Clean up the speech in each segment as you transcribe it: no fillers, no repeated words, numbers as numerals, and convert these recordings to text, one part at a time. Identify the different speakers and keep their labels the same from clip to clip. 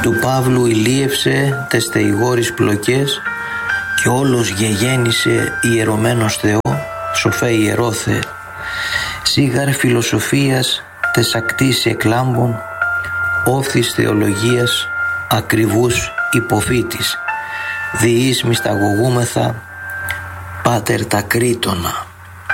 Speaker 1: Του Παύλου ηλίευσε τες θεηγόρης πλοκές και όλος γεγέννησε ιερωμένος Θεό, σοφέ ιερώθε, σίγαρ φιλοσοφίας τες ακτής εκλάμπων, όφθης θεολογίας ακριβούς υποφύτης, διείς μυσταγωγούμεθα πάτερ τα κρίτωνα.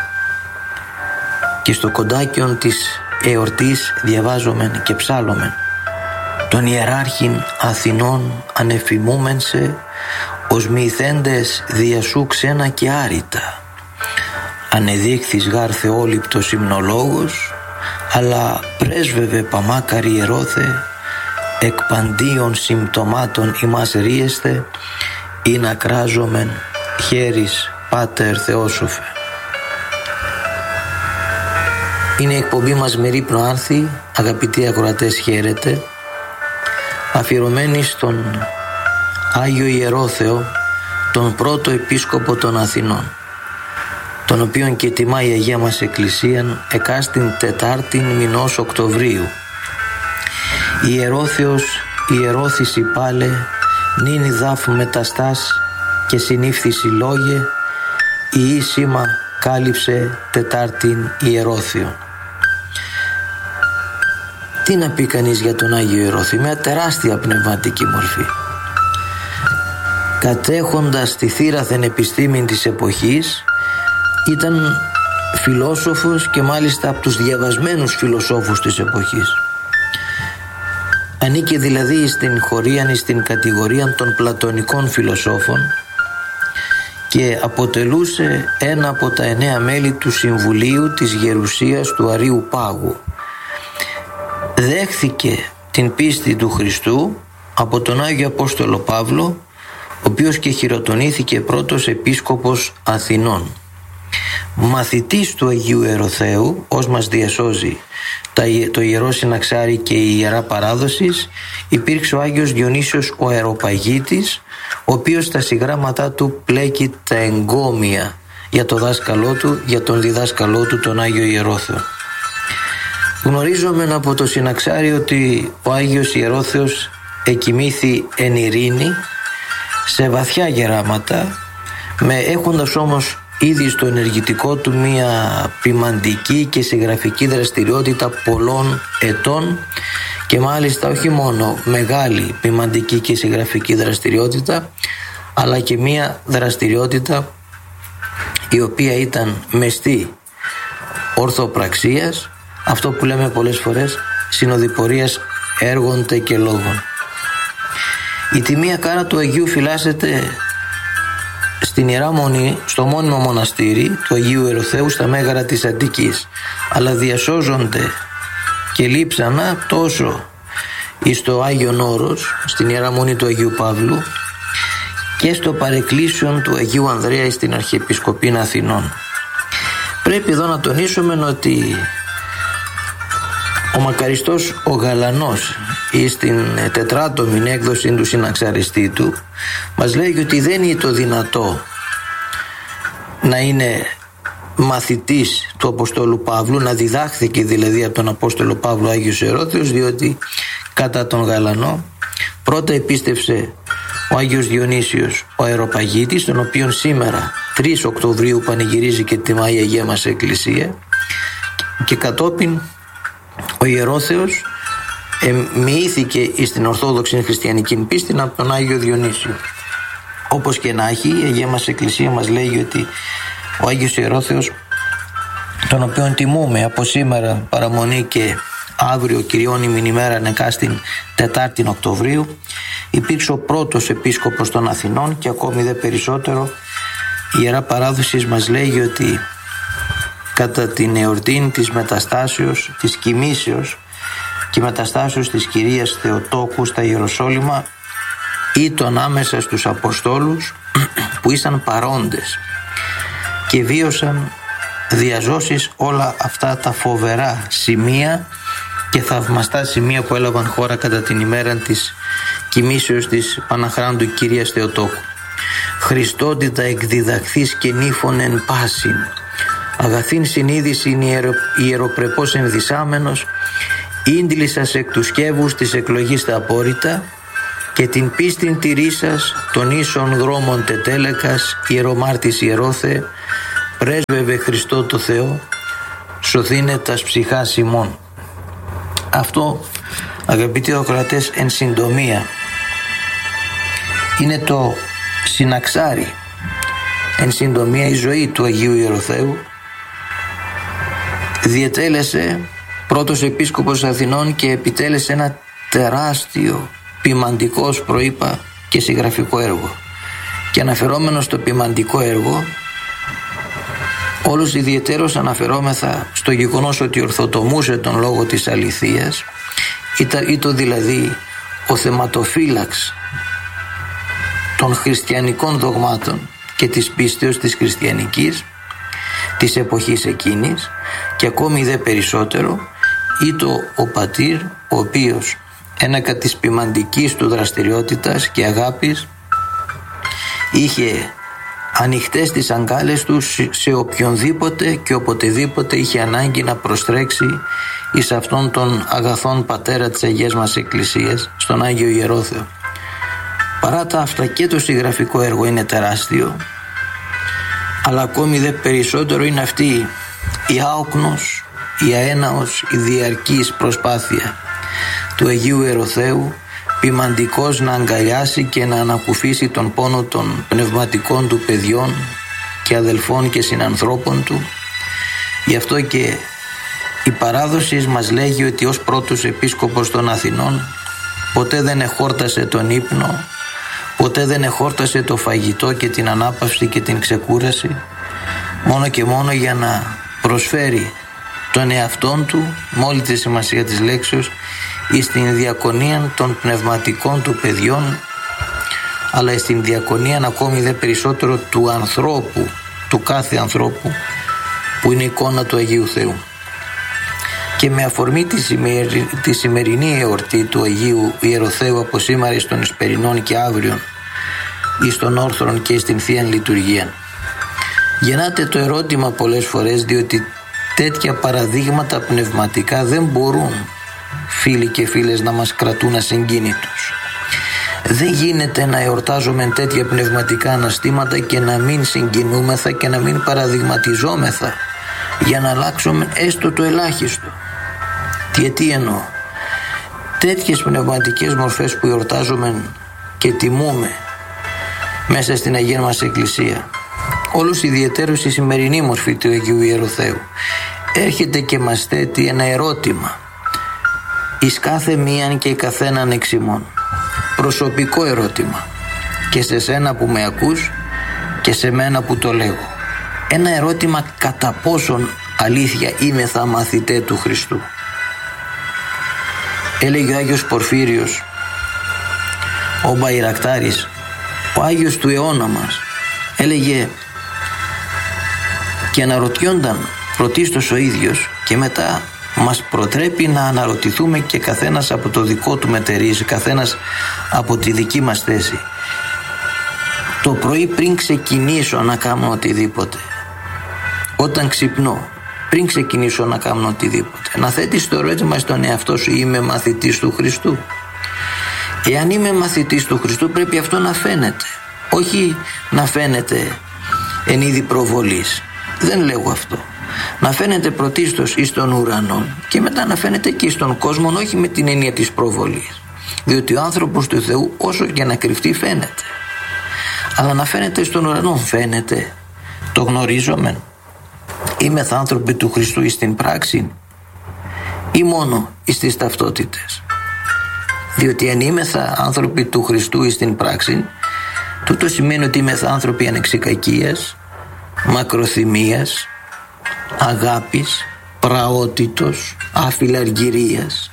Speaker 1: Και στο κοντάκιον της εορτής διαβάζομεν και ψάλλομεν: τον ιεράρχην Αθηνών ανεφημούμεν σε, ως μυθέντες διασού ξένα και άρρητα. Ανεδείχθης γάρ θεόληπτος υμνολόγος, αλλά πρέσβευε παμάκαρη ιερώθε, εκ παντίων συμπτωμάτων ημάς ρίεστε, ή να κράζομεν χέρις πάτερ Θεόσοφε. Είναι η εκπομπή μας Μερίπνο Άνθη, αγαπητοί ακροατές, χαίρετε, αφιερωμένη στον Άγιο Ιερόθεο, τον πρώτο επίσκοπο των Αθηνών, τον οποίον και τιμά η Αγία μας Εκκλησία εκάστην Τετάρτην μηνός Οκτωβρίου. Ιερόθεος ιερώθηση πάλε, νίνη δάφ μεταστάς και συνήφθηση λόγε, η ίσημα κάλυψε Τετάρτην Ιερόθεο. Τι να πει κανείς για τον Άγιο Ιερόθεο? Μια τεράστια πνευματική μορφή. Κατέχοντας τη θύραθεν επιστήμη της εποχής, ήταν φιλόσοφος και μάλιστα από τους διαβασμένους φιλοσόφους της εποχής. Ανήκε δηλαδή στην χωρίαν, στην κατηγορία των πλατωνικών φιλοσόφων και αποτελούσε ένα από τα 9 μέλη του Συμβουλίου της Γερουσίας του Αρείου Πάγου. Δέχθηκε την πίστη του Χριστού από τον Άγιο Απόστολο Παύλο, ο οποίος και χειροτονήθηκε πρώτος επίσκοπος Αθηνών. Μαθητής του Αγίου Ιεροθέου, ως μας διασώζει το Ιερό Συναξάρι και η Ιερά Παράδοσης, υπήρξε ο Άγιος Διονύσιος ο Αεροπαγίτης, ο οποίος στα συγγράμματά του πλέκει τα εγκόμια για το δάσκαλό του, για τον διδάσκαλό του, τον Άγιο Ιερόθεο. Γνωρίζομαι από το Συναξάρι ότι ο Άγιος Ιερόθεος εκοιμήθη εν ειρήνη σε βαθιά γεράματα, έχοντας όμως ήδη στο ενεργητικό του μία ποιμαντική και συγγραφική δραστηριότητα πολλών ετών, και μάλιστα όχι μόνο μεγάλη ποιμαντική και συγγραφική δραστηριότητα, αλλά και μία δραστηριότητα η οποία ήταν μεστή ορθοπραξίας, αυτό που λέμε πολλές φορές συνοδοιπορίας έργων τε και λόγων. Η τιμία κάρα του Αγίου φυλάσσεται στην Ιερά Μονή, στο μόνιμο μοναστήρι του Αγίου Ιεροθέου στα Μέγαρα της Αττικής, αλλά διασώζονται και λείψανα τόσο εις το Άγιον Όρος, στην Ιερά Μονή του Αγίου Παύλου, και στο παρεκκλήσιον του Αγίου Ανδρέα στην Αρχιεπισκοπή Αθηνών. Πρέπει εδώ να τονίσουμε ότι ο μακαριστός ο Γαλανός ή στην τετράτομη έκδοση του Συναξαριστή του μας λέει ότι δεν είναι το δυνατό να είναι μαθητής του Αποστόλου Παύλου, να διδάχθηκε δηλαδή από τον Απόστολο Παύλο Άγιος Ιερόθεος, διότι κατά τον Γαλανό πρώτα επίστευσε ο Άγιος Διονύσιος ο Αεροπαγίτης, τον οποίον σήμερα 3 Οκτωβρίου πανηγυρίζει και τιμά η Αγία μας Εκκλησία, και κατόπιν ο Ιερόθεος μοιήθηκε στην Ορθόδοξη Χριστιανική πίστη από τον Άγιο Διονύσιο. Όπως και να έχει, η Αγία μας Εκκλησία μας λέει ότι ο Άγιος Ιερόθεος, τον οποίον τιμούμε από σήμερα παραμονή και αύριο κυριώνυμην ημέρα νεκάστην 4η Οκτωβρίου, υπήρξε ο πρώτος επίσκοπος των Αθηνών, και ακόμη δε περισσότερο η Ιερά Παράδοση μας λέει ότι κατά την εορτήν της μεταστάσεως, της κοιμήσεως και μεταστάσεως της Κυρίας Θεοτόκου στα Ιεροσόλυμα, ήταν άμεσα στους Αποστόλους που ήσαν παρόντες και βίωσαν διαζώσεις όλα αυτά τα φοβερά σημεία και θαυμαστά σημεία που έλαβαν χώρα κατά την ημέρα της κοιμήσεως της Παναχράντου Κυρίας Θεοτόκου. Χριστότητα εκδιδαχθείς και νύφων εν πάσιν, αγαθήν συνείδησιν ιεροπρεπώς ενδυσάμενος, ίντλησας εκ του σκεύους της εκλογής τα απόρριτα, και την πίστην τηρήσας των ίσων δρόμων τετέλεκας, ιερομάρτης ιερόθε, πρέσβευε Χριστό το Θεό, σωθήνε τας ψυχάς ημών. Αυτό, αγαπητοί ακροατές, εν συντομία είναι το συναξάρι, εν συντομία η ζωή του Αγίου Ιεροθέου. Διετέλεσε πρώτος επίσκοπος Αθηνών και επιτέλεσε ένα τεράστιο ποιμαντικό, προείπα, και συγγραφικό έργο. Και αναφερόμενο στο ποιμαντικό έργο, όλος ιδιαιτέρως αναφερόμεθα στο γεγονός ότι ορθοτομούσε τον λόγο της αληθείας, ήταν δηλαδή ο θεματοφύλαξ των χριστιανικών δογμάτων και της πίστεως της χριστιανικής της εποχής εκείνης, και ακόμη δε περισσότερο ήταν ο πατήρ, ο οποίος ένακα της ποιμαντικής του δραστηριότητας και αγάπης είχε ανοιχτές τις αγκάλες του σε οποιονδήποτε και οποτεδήποτε είχε ανάγκη να προστρέξει εις αυτόν τον αγαθόν πατέρα της Αγίας μας Εκκλησίας, στον Άγιο Ιερόθεο. Παρά τα αυτά και το συγγραφικό έργο είναι τεράστιο, αλλά ακόμη δε περισσότερο είναι αυτή η άοκνος, η αέναος, η διαρκής προσπάθεια του Αγίου Ιεροθέου, ποιμαντικός, να αγκαλιάσει και να ανακουφίσει τον πόνο των πνευματικών του παιδιών και αδελφών και συνανθρώπων του. Γι' αυτό και η παράδοση μας λέγει ότι ως πρώτος επίσκοπος των Αθηνών ποτέ δεν εχόρτασε τον ύπνο, ποτέ δεν εχόρτασε το φαγητό και την ανάπαυση και την ξεκούραση, μόνο και μόνο για να προσφέρει τον εαυτόν του, με όλη τη σημασία της λέξεως, στην διακονία των πνευματικών του παιδιών, αλλά στην διακονία ακόμη δε περισσότερο του ανθρώπου, του κάθε ανθρώπου, που είναι εικόνα του Αγίου Θεού. Και με αφορμή τη σημερινή εορτή του Αγίου Ιεροθέου, από σήμερα εις των Εσπερινών και αύριον εις των Όρθρων και στην Θείαν Λειτουργία, γεννάται το ερώτημα πολλές φορές, διότι τέτοια παραδείγματα πνευματικά δεν μπορούν, φίλοι και φίλες, να μας κρατούν ασυγκίνητους. Δεν γίνεται να εορτάζουμε τέτοια πνευματικά αναστήματα και να μην συγκινούμεθα και να μην παραδειγματιζόμεθα για να αλλάξουμε έστω το ελάχιστο. Τι εννοώ? Τέτοιες πνευματικές μορφές που εορτάζουμε και τιμούμε μέσα στην Αγία μας Εκκλησία, όλους ιδιαιτέρως η σημερινή μορφή του Αγίου Ιεροθέου, έρχεται και μας θέτει ένα ερώτημα εις κάθε μίαν και καθέναν εξ ημών. Προσωπικό ερώτημα, και σε σένα που με ακούς και σε μένα που το λέγω. Ένα ερώτημα κατά πόσον αλήθεια είμεθα μαθητέ του Χριστού. Έλεγε ο Άγιος Πορφύριος, ο Μπαϊρακτάρης, ο Άγιος του αιώνα μας, έλεγε και αναρωτιόνταν πρωτίστως ο ίδιος, και μετά μας προτρέπει να αναρωτηθούμε και καθένας από το δικό του μετερίζει, καθένας από τη δική μας θέση. Το πρωί πριν ξεκινήσω να κάνω οτιδήποτε, όταν ξυπνώ, πριν ξεκινήσω να κάνω οτιδήποτε, να θέτεις το ερώτημα στον εαυτό σου, είμαι μαθητής του Χριστού? Εάν είμαι μαθητής του Χριστού, πρέπει αυτό να φαίνεται, όχι να φαίνεται εν είδη προβολής. Δεν λέγω αυτό. Να φαίνεται πρωτίστως εις τον ουρανό και μετά να φαίνεται και στον κόσμο, όχι με την έννοια της προβολής, διότι ο άνθρωπος του Θεού, όσο και να κρυφτεί, φαίνεται, αλλά να φαίνεται στον ουρανό. Φαίνεται, το γνωρίζομαι, είμεθα άνθρωποι του Χριστού εις την πράξη ή μόνο εις τις ταυτότητες? Διότι αν είμεθα άνθρωποι του Χριστού εις την πράξη, τούτο σημαίνει ότι είμεθα άνθρωποι ανεξικακίας, μακροθυμίας, αγάπης, πραότητος, αφιλαργυρίας,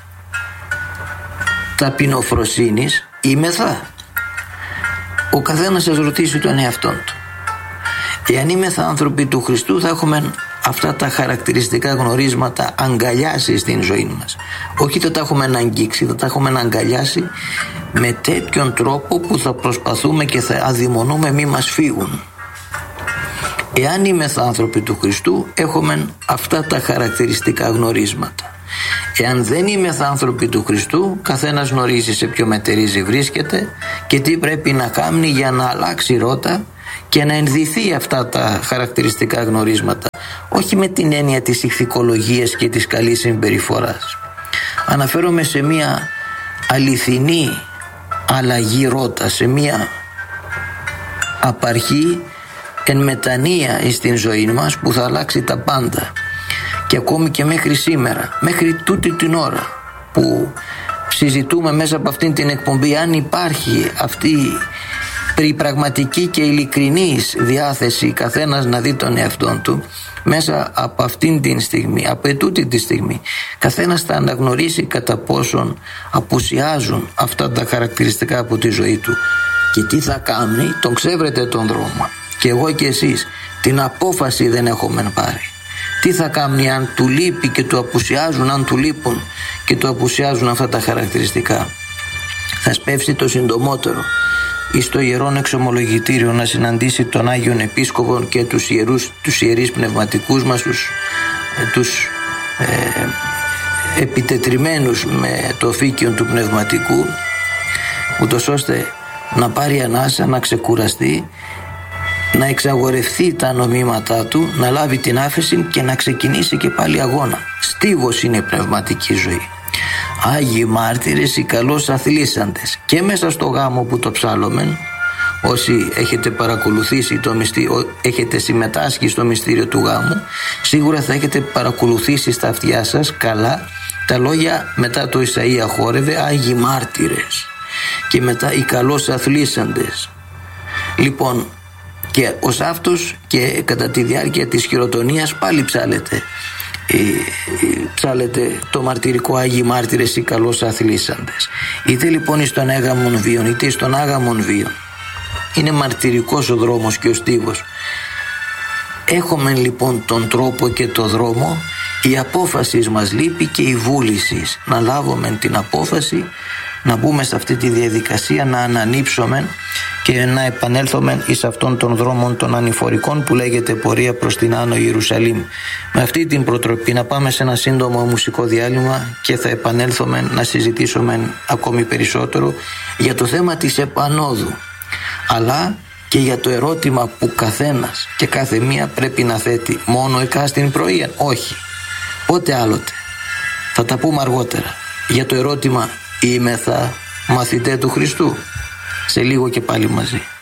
Speaker 1: ταπεινοφροσύνης. Είμεθα? Ο καθένας σας ρωτήσει τον εαυτόν του. Εάν είμεθα άνθρωποι του Χριστού, θα έχουμε αυτά τα χαρακτηριστικά γνωρίσματα αγκαλιάσει στην ζωή μας. Όχι θα τα έχουμε να αγγίξει, θα τα έχουμε να αγκαλιάσει με τέτοιον τρόπο που θα προσπαθούμε και θα αδειμονούμε μη μας φύγουν. Εάν είμεθα άνθρωποι του Χριστού, έχουμε αυτά τα χαρακτηριστικά γνωρίσματα. Εάν δεν είμαι άνθρωποι του Χριστού, καθένας γνωρίζει σε ποιο μετερίζει βρίσκεται και τι πρέπει να κάνει για να αλλάξει ρότα και να ενδυθεί αυτά τα χαρακτηριστικά γνωρίσματα, όχι με την έννοια της ηθικολογίας και της καλής συμπεριφοράς. Αναφέρομαι σε μια αληθινή αλλαγή ρότα, σε μια απαρχή εν μετανία στην ζωή μας που θα αλλάξει τα πάντα. Και ακόμη και μέχρι σήμερα, μέχρι τούτη την ώρα που συζητούμε μέσα από αυτήν την εκπομπή, αν υπάρχει αυτή η πραγματική και ειλικρινής διάθεση καθένας να δει τον εαυτόν του, μέσα από αυτήν την στιγμή, από ετούτη τη στιγμή, καθένας θα αναγνωρίσει κατά πόσον απουσιάζουν αυτά τα χαρακτηριστικά από τη ζωή του. Και τι θα κάνει? Τον ξέβρετε τον δρόμο. Και εγώ και εσείς την απόφαση δεν έχουμε πάρει. Τι θα κάνει αν του λείπει και του απουσιάζουν, αν του λείπουν και του απουσιάζουν αυτά τα χαρακτηριστικά? Θα σπεύσει το συντομότερο εις το Ιερόν Εξομολογητήριο να συναντήσει τον Άγιον Επίσκοπο και τους ιερείς πνευματικούς μας, τους επιτετριμένους με το φύκιο του πνευματικού, ούτως ώστε να πάρει ανάσα, να ξεκουραστεί, να εξαγορευτεί τα νομήματά του, να λάβει την άφεση και να ξεκινήσει και πάλι αγώνα. Στίβος είναι η πνευματική ζωή. Άγιοι μάρτυρες, οι καλώς αθλήσαντες. Και μέσα στο γάμο που το ψάλλομεν, όσοι έχετε παρακολουθήσει το μυστήριο, έχετε συμμετάσχει στο μυστήριο του γάμου, σίγουρα θα έχετε παρακολουθήσει στα αυτιά σας καλά τα λόγια μετά το Ισαΐα χόρευε Άγιοι μάρτυρες και μετά οι καλώς αθλήσαντες. Λοιπόν, και ως αυτός και κατά τη διάρκεια της χειροτονίας πάλι ψάλετε το μαρτυρικό Άγιοι μάρτυρες οι καλώς αθλήσαντες. Είτε λοιπόν στον έγαμον βίον είτε στον άγαμον βίον, είναι μαρτυρικός ο δρόμος και ο στίβος. Έχουμε λοιπόν τον τρόπο και το δρόμο, η απόφαση μας λείπει και η βούληση να λάβουμε την απόφαση, να μπούμε σε αυτή τη διαδικασία, να ανανύψουμε και να επανέλθουμε εις αυτόν τον δρόμο των ανηφορικών που λέγεται πορεία προς την Άνω Ιερουσαλήμ. Με αυτή την προτροπή να πάμε σε ένα σύντομο μουσικό διάλειμμα και θα επανέλθουμε να συζητήσουμε ακόμη περισσότερο για το θέμα της επανόδου, αλλά και για το ερώτημα που καθένας και κάθε μία πρέπει να θέτει μόνο εκάστην πρωία. Όχι, πότε άλλοτε. Θα τα πούμε αργότερα για το ερώτημα «Είμεθα μαθητέ του Χριστού?» Σε λίγο και πάλι μαζί.